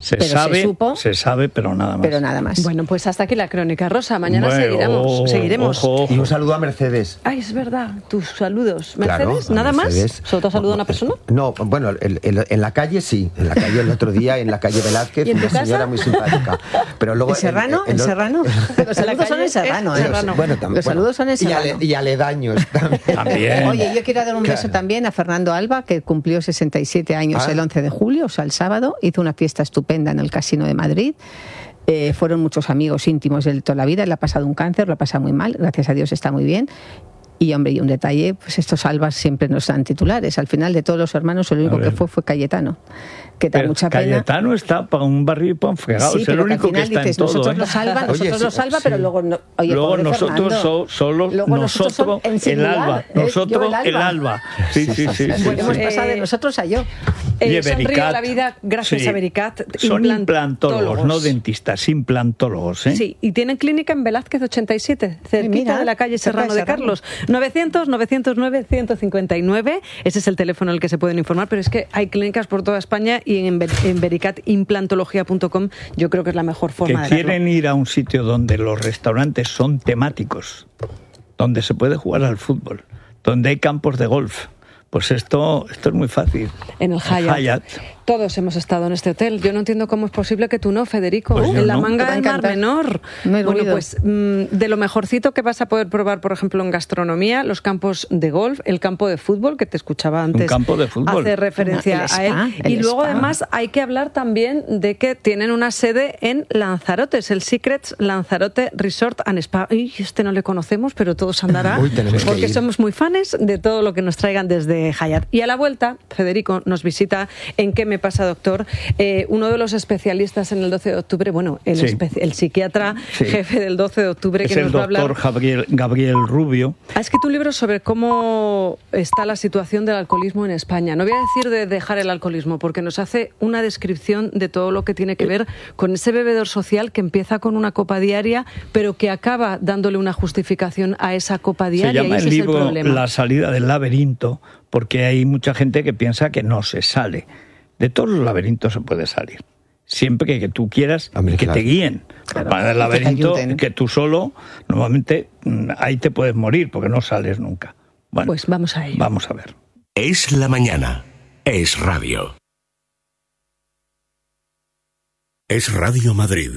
Se sabe, pero nada más. Bueno, pues hasta aquí la crónica rosa. Mañana seguiremos. Ojo. Y un saludo a Mercedes. Ay, es verdad, tus saludos. ¿Mercedes? Claro, ¿Nada Mercedes. más? ¿Solo te saluda una persona? No, bueno, en la calle sí. En la calle el otro día, en la calle Velázquez, ¿Y en tu una señora casa? muy simpática. Pero luego, ¿En Serrano? ¿En Serrano? Los saludos son en Serrano. Los saludos son en Serrano. Y aledaños también. Oye, yo quiero dar un beso también a Fernando Alba, que cumplió 67 años el 11 de julio, o sea, el sábado. Hizo una fiesta estupenda en el Casino de Madrid. Fueron muchos amigos íntimos de toda la vida. Él ha pasado un cáncer, lo ha pasado muy mal. Gracias a Dios está muy bien. Y, hombre, y un detalle, pues estos Albas siempre nos dan titulares. Al final, de todos los hermanos, el único que fue Cayetano. Que da mucha pena. Cayetano está para un barrio y para un fregado. Sí, es el único que está dices, en todo. Nosotros lo salva, pero luego no. Oye, luego nosotros nosotros el Alba. Nosotros el Alba. Sí. Bueno, hemos pasado de nosotros a yo. Sonríe la vida gracias a Vericat. Son implantólogos, no dentistas, implantólogos. Sí, y tienen clínica en Velázquez 87, cerquita de la calle Serrano de Carlos. 900-909-159. Ese es el teléfono al que se pueden informar, pero es que hay clínicas por toda España y en vericatimplantología.com yo creo que es la mejor forma de verlo. Quieren ir a un sitio donde los restaurantes son temáticos, donde se puede jugar al fútbol, donde hay campos de golf. Pues esto es muy fácil. En el Hyatt. Todos hemos estado en este hotel. Yo no entiendo cómo es posible que tú no, Federico. Pues en la manga del Mar Menor. Bueno, pues de lo mejorcito que vas a poder probar, por ejemplo, en gastronomía, los campos de golf, el campo de fútbol, que te escuchaba antes. Un campo de fútbol. Hace referencia a él. Y luego, además, hay que hablar también de que tienen una sede en Lanzarote, es el Secrets Lanzarote Resort and Spa. Y no le conocemos, pero todos andará, porque somos muy fans de todo lo que nos traigan desde Hyatt. Y a la vuelta, Federico nos visita en ¿Qué me pasa, doctor? Uno de los especialistas en el 12 de octubre, el psiquiatra jefe del 12 de octubre, es que nos va a hablar. El doctor Gabriel Rubio. Ha escrito un libro sobre cómo está la situación del alcoholismo en España. No voy a decir de dejar el alcoholismo, porque nos hace una descripción de todo lo que tiene que ver con ese bebedor social que empieza con una copa diaria, pero que acaba dándole una justificación a esa copa diaria. Se llama y ese el libro es el problema. La salida del laberinto, porque hay mucha gente que piensa que no se sale. De todos los laberintos se puede salir. Siempre que tú quieras que te guíen. Para el laberinto, que tú solo, normalmente ahí te puedes morir porque no sales nunca. Bueno, pues vamos a ello. Vamos a ver. Es la mañana. Es radio. Es Radio Madrid,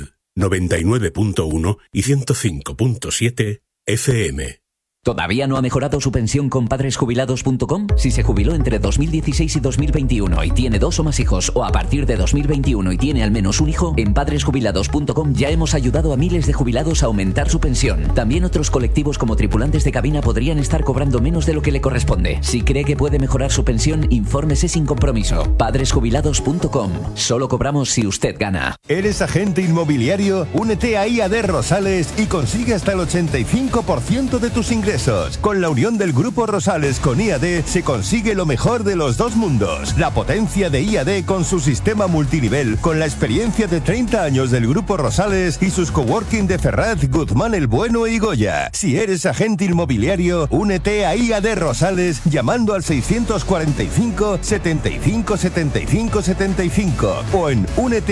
99.1 y 105.7 FM. ¿Todavía no ha mejorado su pensión con padresjubilados.com? Si se jubiló entre 2016 y 2021 y tiene 2 o más hijos, o a partir de 2021 y tiene al menos un hijo, en padresjubilados.com ya hemos ayudado a miles de jubilados a aumentar su pensión. También otros colectivos como tripulantes de cabina podrían estar cobrando menos de lo que le corresponde. Si cree que puede mejorar su pensión, infórmese sin compromiso. Padresjubilados.com. Solo cobramos si usted gana. ¿Eres agente inmobiliario? Únete a IAD Rosales y consigue hasta el 85% de tus ingresos. Con la unión del Grupo Rosales con IAD se consigue lo mejor de los dos mundos. La potencia de IAD con su sistema multinivel, con la experiencia de 30 años del Grupo Rosales y sus coworking de Ferraz, Guzmán el Bueno y Goya. Si eres agente inmobiliario, únete a IAD Rosales llamando al 645 75 75 75 o en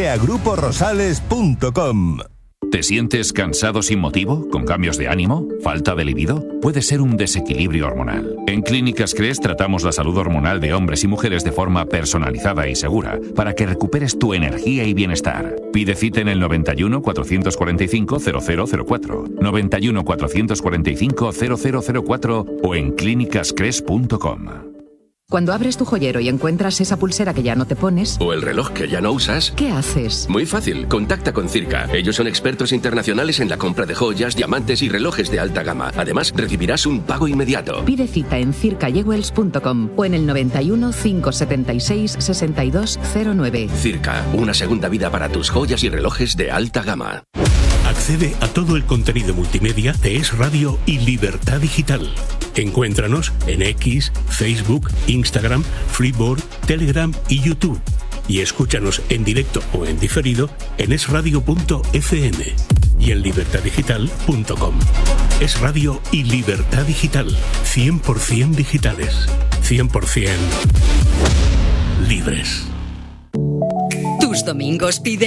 úneteagruporosales.com. ¿Te sientes cansado sin motivo? ¿Con cambios de ánimo? ¿Falta de libido? Puede ser un desequilibrio hormonal. En Clínicas Cres tratamos la salud hormonal de hombres y mujeres de forma personalizada y segura para que recuperes tu energía y bienestar. Pide cita en el 91 445 0004, 91 445 0004 o en clínicascres.com. Cuando abres tu joyero y encuentras esa pulsera que ya no te pones... o el reloj que ya no usas... ¿qué haces? Muy fácil, contacta con Circa. Ellos son expertos internacionales en la compra de joyas, diamantes y relojes de alta gama. Además, recibirás un pago inmediato. Pide cita en circajewels.com o en el 91 576 6209. Circa, una segunda vida para tus joyas y relojes de alta gama. Accede a todo el contenido multimedia de Es Radio y Libertad Digital. Encuéntranos en X, Facebook, Instagram, Freeboard, Telegram y YouTube. Y escúchanos en directo o en diferido en esradio.fm y en libertaddigital.com. Es Radio y Libertad Digital. 100% digitales. 100% libres. Tus domingos piden